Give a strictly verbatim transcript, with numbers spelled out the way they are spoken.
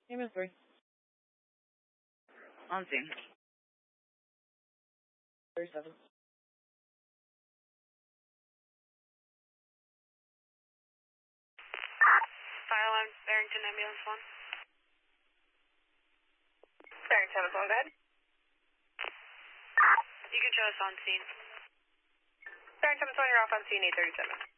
Ambulance three. On scene. thirty-seven. Fire alarm, Barrington Ambulance one. Barrington Ambulance one, go ahead. You can show us on scene. Barrington Ambulance one, you're off on scene eight thirty-seven.